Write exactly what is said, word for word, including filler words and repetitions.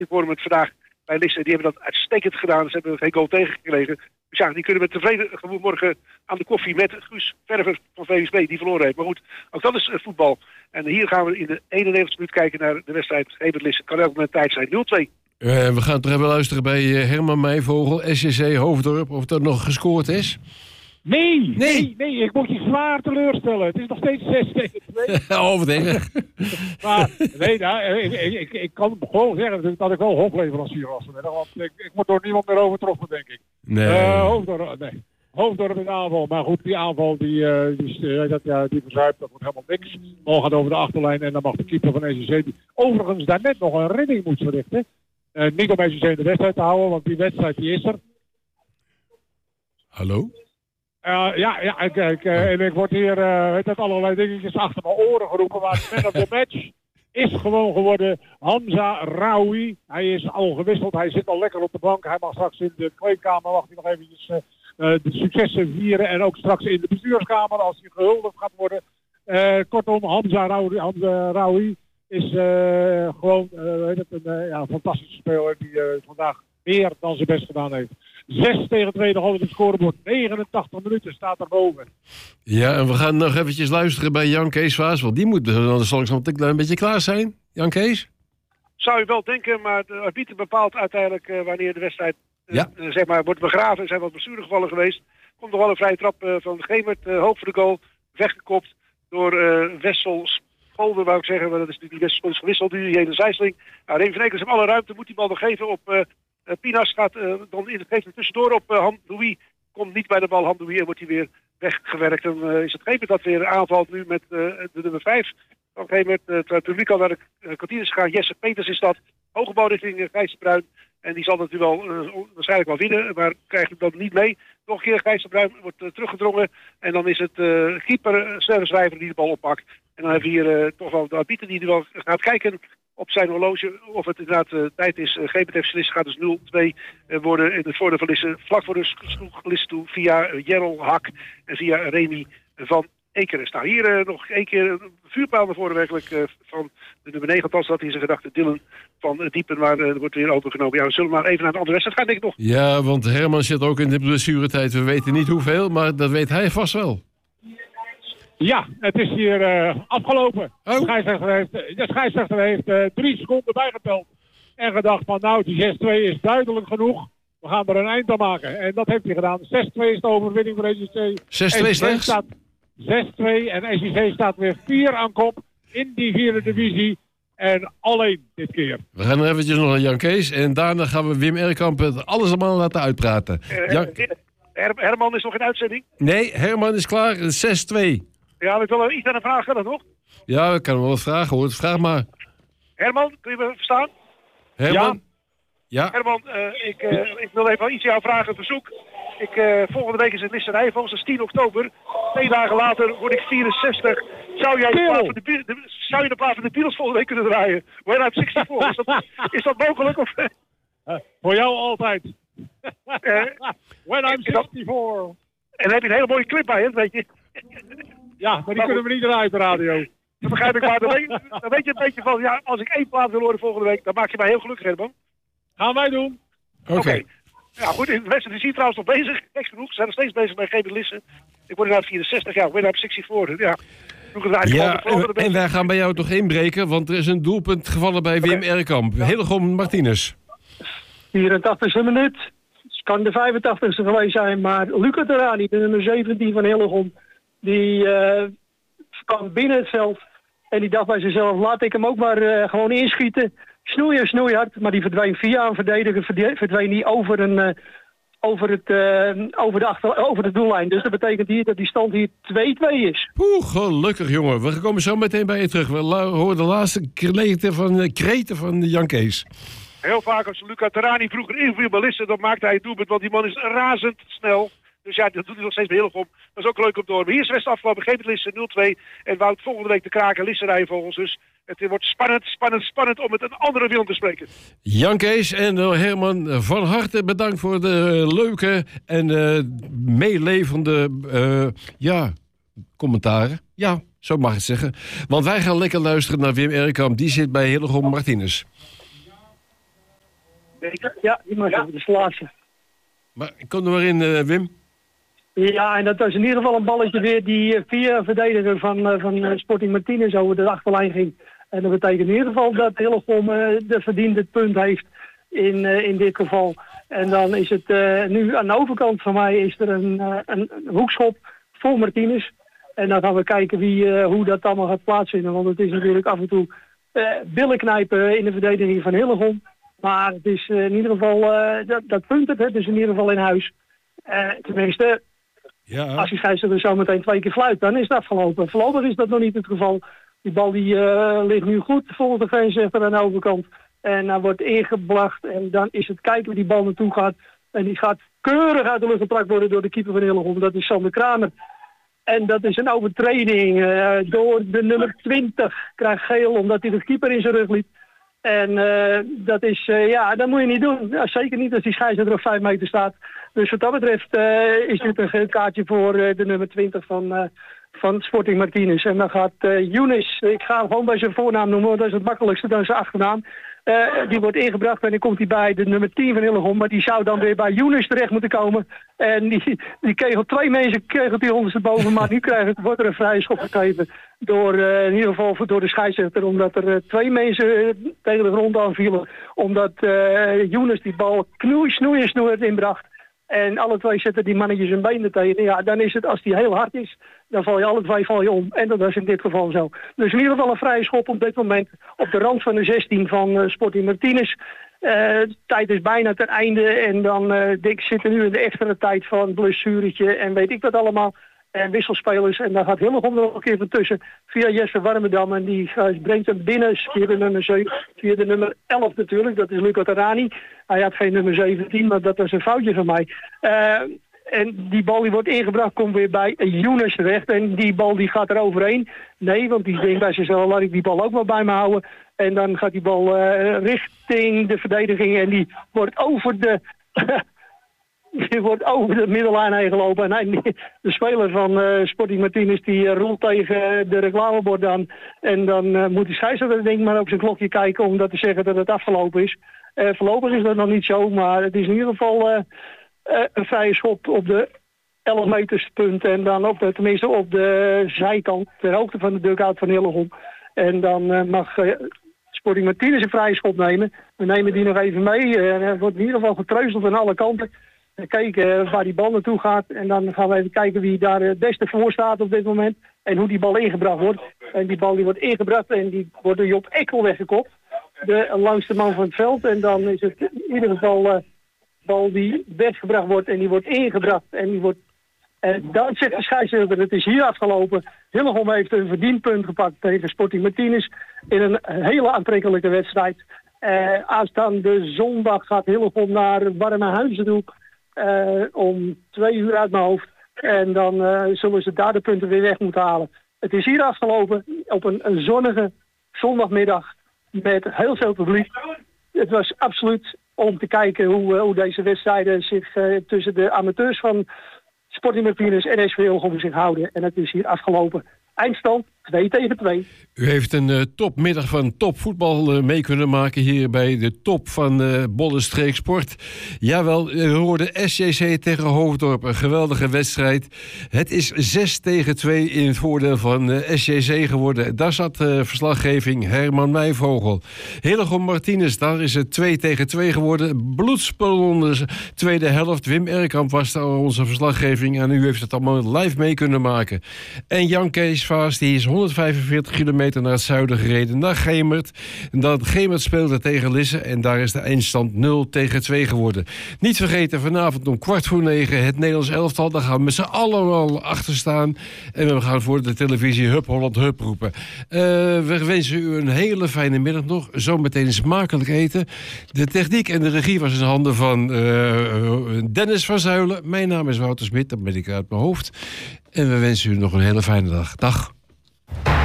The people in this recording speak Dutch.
voor het vandaag bij Lisse. Die hebben dat uitstekend gedaan. Ze hebben geen goal tegengekregen. Dus ja, die kunnen met tevreden gevoel morgen aan de koffie met Guus Verver van V S B, die verloren heeft. Maar goed, ook dat is uh, voetbal. En hier gaan we in de eenennegentigste minuut kijken naar de wedstrijd Gebert Lisse. Kan elk moment tijd zijn. nul twee. Uh, we gaan toch even luisteren bij uh, Herman Meijvogel, S C C Hoofddorp, of er nog gescoord is. Nee, Nee. nee, nee, ik moet je zwaar teleurstellen. Het is nog steeds zes tegen twee. Oh, wat erg. Maar nee, nou, ik, ik, ik, ik kan gewoon zeggen dat ik wel hoofdleverancier was vanmiddag. Want ik, ik word door niemand meer overtroffen, denk ik. Nee. Uh, Hoofddorp, nee. Hoofddorp in de aanval. Maar goed, die aanval die, uh, die, uh, dat, ja, die verzuipt, dat wordt helemaal niks. De bal gaat over de achterlijn en dan mag de keeper van S C C, die overigens daar net nog een redding moet verrichten. Uh, niet om S C C in de wedstrijd te houden, want die wedstrijd die is er. Hallo? Uh, ja, ja ik, ik, uh, en ik word hier uh, weet het, allerlei dingetjes achter mijn oren geroepen. Maar de man of the match is gewoon geworden Hamza Raoui. Hij is al gewisseld, hij zit al lekker op de bank. Hij mag straks in de kleedkamer, mag hij nog eventjes uh, uh, de successen vieren. En ook straks in de bestuurskamer als hij gehuldigd gaat worden. Uh, kortom, Hamza Raoui, Hamza Raoui is uh, gewoon uh, weet het, een uh, ja, fantastische speler die uh, vandaag meer dan zijn best gedaan heeft. zes tegen twee, nog altijd het scorebord. negenentachtig minuten staat er boven. Ja, en we gaan nog eventjes luisteren bij Jan Kees Vaas, want die moet dan langzaam een beetje klaar zijn. Jan Kees? Zou je wel denken, maar de arbiter bepaalt uiteindelijk uh, wanneer de wedstrijd uh, Ja. uh, zeg maar, wordt begraven. Er zijn wat blessuregevallen geweest. Komt nog wel een vrije trap uh, van Gemert, uh, hoog voor de goal, weggekopt door uh, Wessel Scholder, wou ik zeggen. Maar dat is natuurlijk die Wessel is gewisseld, nu die hele Zijsling. Nou, Reen van Ekels heeft alle ruimte, moet die bal nog geven op... Uh, Uh, Pinas gaat uh, dan in het geeft tussendoor op uh, Hamdoui. Komt niet bij de bal Hamdoui en wordt hij weer weggewerkt. En uh, is het Gebert dat weer aanvalt nu met uh, de nummer vijf. Op een gegeven moment, uh, terwijl het publiek al naar de uh, kantine is gegaan. Jesse Peters is dat. Hoge bal richting uh, Gijs de Bruin. En die zal natuurlijk wel uh, waarschijnlijk wel winnen. Maar krijgt hem dan niet mee. Nog een keer Gijs de Bruin wordt uh, teruggedrongen. En dan is het uh, keeper uh, Sterrenschrijver die de bal oppakt. En dan hebben we hier uh, toch wel de arbiter die er wel gaat kijken op zijn horloge of het inderdaad uh, tijd is. Uh, Gebert heeft Lisse gaat dus nul twee uh, worden in het voordeel van Lisse. Vlak voor de sloeg Lisse toe via uh, Jerrel Hak en via Remy van Ekeres. Nou, hier uh, nog één keer een vuurpijl naar voren werkelijk uh, van de nummer negen. Althans, dat hij zijn gedachte Dylan van uh, Diepen, maar uh, er wordt weer opengenomen. Ja, we zullen maar even naar de andere wedstrijd gaan, denk ik nog. Ja, want Herman zit ook in de blessuretijd. We weten niet hoeveel, maar dat weet hij vast wel. Ja, het is hier uh, afgelopen. Oh. De scheidsrechter heeft, de scheidsrechter heeft uh, drie seconden bijgeteld. En gedacht van nou, die zes twee is duidelijk genoeg. We gaan er een eind aan maken. En dat heeft hij gedaan. zes twee is de overwinning voor S C C. zes twee slechts? zes twee en S C C staat weer vier aan kop in die vierde divisie. En alleen dit keer. We gaan nog eventjes nog naar Jan Kees. En daarna gaan we Wim Erkamp het alles allemaal laten uitpraten. Uh, Jan... Her Herman is nog in uitzending. Nee, Herman is klaar. zes twee. Ja, ik wil er iets aan de vraag stellen, nog. Ja, ik kan hem wel wat vragen hoor. Vraag maar. Herman, kun je me verstaan? Herman? Ja. ja. Herman, uh, ik, uh, ik wil even iets aan jou vragen, een verzoek. Ik, uh, volgende week is het Lisserij, volgens is tien oktober. Twee dagen later word ik vierenzestig. Zou jij de plaats van de, de, zou je de plaats van de Beatles volgende week kunnen draaien? When I'm zesenzestig. Is dat, is dat mogelijk? Of? Uh, voor jou altijd. Uh, When I'm zesenzestig. En dan heb je een hele mooie clip bij, hè, weet je. Ja, maar die maar kunnen we niet draaien op de radio. Dat begrijp ik, maar dan weet, dan weet je een beetje van, ja, als ik één plaat wil horen volgende week, dan maak je mij heel gelukkig, Herman. Gaan wij doen. Oké. Okay. Okay. Ja, goed, de wedstrijd is hier trouwens nog bezig. Gek genoeg, ze zijn nog steeds bezig met Gebert Lisse. Ik word inderdaad vierenzestig, ja, ik ben op zesenzestig. Ja, ja en, en wij gaan bij jou toch inbreken, want er is een doelpunt gevallen bij Wim okay. Erkamp. Ja. Hillegom Martinez. vierentachtigste minuut. Het kan de vijfentachtigste geweest zijn, maar Luca Terrani, de nummer zeventien van Hillegom, die uh, kwam binnen het veld en die dacht bij zichzelf, laat ik hem ook maar uh, gewoon inschieten. Snoeien, snoeihard, maar die verdween via een verdediger, verdween niet over, een, uh, over, het, uh, over, de achter, over de doellijn. Dus dat betekent hier dat die stand hier twee twee is. Oeh, gelukkig jongen. We komen zo meteen bij je terug. We horen de laatste kreten van, uh, kreten van Jan Kees. Heel vaak als Luca Terrani vroeger inviel bij Lisse, dan maakte hij het doelpunt, want die man is razendsnel. Dus ja, dat doet hij nog steeds bij Hillegom. Dat is ook leuk om te horen. Maar hier is de wedstrijd afgelopen. Gebert Lisse nul twee. En Wout volgende week de kraken Lisse rijden volgens. Dus het wordt spannend, spannend, spannend om met een andere Willem te spreken. Jan Kees en Herman, van harte bedankt voor de leuke en uh, meelevende uh, ja, commentaren. Ja, zo mag ik het zeggen. Want wij gaan lekker luisteren naar Wim Erkamp. Die zit bij Hillegom Martinez. Ja, die mag dat is de laatste. Maar kom er maar in, uh, Wim. Ja, en dat was in ieder geval een balletje weer die uh, via verdediger van, uh, van uh, Sporting Martinez over de achterlijn ging. En dat betekent in ieder geval dat Hillegom uh, de verdiende punt heeft in, uh, in dit geval. En dan is het uh, nu aan de overkant van mij is er een, uh, een, een hoekschop voor Martinez. En dan gaan we kijken wie, uh, hoe dat allemaal gaat plaatsvinden. Want het is natuurlijk af en toe uh, billen knijpen in de verdediging van Hillegom. Maar het is uh, in ieder geval, uh, dat, dat punt het, het is in ieder geval in huis. Uh, tenminste, ja. Als die scheidsrechter zo meteen twee keer fluit, dan is het afgelopen. Voorlopig is dat nog niet het geval. Die bal die uh, ligt nu goed volgens de grensrechter aan de overkant. En dan wordt ingebracht en dan is het kijken waar die bal naartoe gaat. En die gaat keurig uit de lucht geplakt worden door de keeper van Hillegom. Dat is Sander Kramer. En dat is een overtreding uh, door de nummer twintig. Krijgt geel omdat hij de keeper in zijn rug liet. En uh, dat is, uh, ja, dat moet je niet doen. Ja, zeker niet als die scheidsrechter op vijf meter staat. Dus wat dat betreft uh, is dit een geel kaartje voor uh, de nummer twintig van, uh, van Sporting Martinez. En dan gaat uh, Younes, ik ga hem gewoon bij zijn voornaam noemen, want dat is het makkelijkste dan zijn achternaam. Uh, die wordt ingebracht en dan komt hij bij de nummer tien van Hillegom. Maar die zou dan weer bij Younes terecht moeten komen. En die, die kegelt twee mensen, kegelt die ondersteboven. Maar nu krijgt, wordt er een vrije schop gegeven. Door, uh, in ieder geval door de scheidsrechter. Omdat er uh, twee mensen uh, tegen de grond aanvielen. Omdat uh, Younes die bal knoei, snoei en snoei inbracht. En alle twee zetten die mannetjes hun benen tegen. Ja, dan is het, als die heel hard is, dan val je alle twee val je om. En dat is in dit geval zo. Dus in ieder geval een vrije schop op dit moment op de rand van de zestien van uh, Sporting Martinez. Uh, de tijd is bijna ten einde. En dan uh, denk, zitten nu in de extra tijd van blessuretje en weet ik wat allemaal. En wisselspelers. En dan gaat Hillegom er nog een keer van tussen. Via Jesse Warmerdam. En die uh, brengt hem binnen. Via de nummer zeven. Via de nummer elf natuurlijk. Dat is Luca Terrani. Hij had geen nummer zeventien. Maar dat was een foutje van mij. Uh, en die bal die wordt ingebracht. Komt weer bij Younes terecht. En die bal die gaat er overheen. Nee, want die denkt bij zichzelf. Laat ik die bal ook wel bij me houden. En dan gaat die bal uh, richting de verdediging. En die wordt over de... Die wordt over de middellijn heen gelopen. En hij, de speler van uh, Sporting Martinez die uh, rolt tegen de reclamebord aan. En dan uh, moet die scheidsrechter denk ik maar op zijn klokje kijken om dat te zeggen dat het afgelopen is. Uh, voorlopig is dat nog niet zo, maar het is in ieder geval uh, uh, een vrije schop op de elf meterspunt. En dan op de, tenminste op de zijkant, ter hoogte van de dugout van Hillegom. En dan uh, mag uh, Sporting Martinez een vrije schop nemen. We nemen die nog even mee. Uh, er wordt in ieder geval getreuzeld aan alle kanten. Kijken waar die bal naartoe gaat. En dan gaan we even kijken wie daar het beste voor staat op dit moment. En hoe die bal ingebracht wordt. En die bal die wordt ingebracht en die wordt door Job Ekkel weggekopt. De langste man van het veld. En dan is het in ieder geval uh, bal die weggebracht wordt en die wordt ingebracht. En die wordt... En dan zegt de scheidsrechter, het is hier afgelopen. Hillegom heeft een verdienpunt gepakt tegen Sporting Martinez. In een hele aantrekkelijke wedstrijd. Uh, aanstaande zondag gaat Hillegom naar Warmehuizen toe. Uh, om twee uur uit mijn hoofd. En dan uh, zullen ze daar de punten weer weg moeten halen. Het is hier afgelopen op een, een zonnige zondagmiddag met heel veel publiek. Het was absoluut om te kijken hoe, uh, hoe deze wedstrijden zich uh, tussen de amateurs van Sporting Martinez en S V Hillegom zich houden. En het is hier afgelopen. Eindstand twee tegen twee. U heeft een uh, topmiddag van topvoetbal uh, mee kunnen maken hier bij de top van uh, Bollenstreek Sport. Jawel, u hoorde S J C tegen Hoofddorp. Een geweldige wedstrijd. Het is zes tegen twee in het voordeel van uh, S J C geworden. Daar zat uh, verslaggeving Herman Wijvogel. Hillegom Martinez, daar is het twee tegen twee geworden. Bloedspel tweede helft. Wim Erkamp was daar onze verslaggeving en u heeft het allemaal live mee kunnen maken. En Jan Kees Vaas, die is honderdvijfenveertig kilometer naar het zuiden gereden, naar Gemert. En dan Gemert speelde tegen Lisse en daar is de eindstand nul tegen twee geworden. Niet vergeten, vanavond om kwart voor negen het Nederlands elftal. Daar gaan we met z'n allen achter staan. En we gaan voor de televisie Hup Holland Hup roepen. Uh, we wensen u een hele fijne middag nog. Zometeen smakelijk eten. De techniek en de regie was in handen van uh, Dennis van Zuilen. Mijn naam is Wouter Smit, dat ben ik uit mijn hoofd. En we wensen u nog een hele fijne dag. Dag.